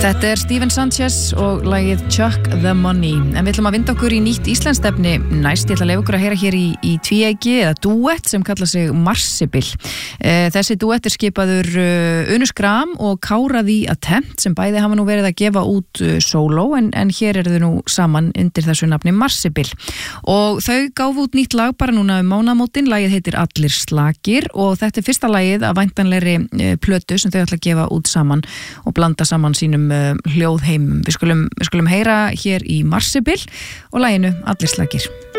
Þetta Steven Sanchez og lagið Chuck the Money. En við ætlum að vinda okkur í nýtt íslensstefni næst. Ég ætla að leyfa okkur að heyra hér í tvíeiki eða duett sem kallar sig Marsibil. Þessi duett skipaður Unu Skram og Kára The Attempt sem bæði hafa nú verið að gefa út sóló en hér eru þau nú saman undir þessu nafni Marsibil. Og þau gáfu út nýtt lag bara núna mánaðamótin. Lagið heitir Allir slagir og þetta fyrsta lagið af væntanlegri plötu sem þau ætla að gefa út saman og blanda saman sínum hljóðheimum. Við skulum heyra hér í Marsibil og laginu Allir slagir.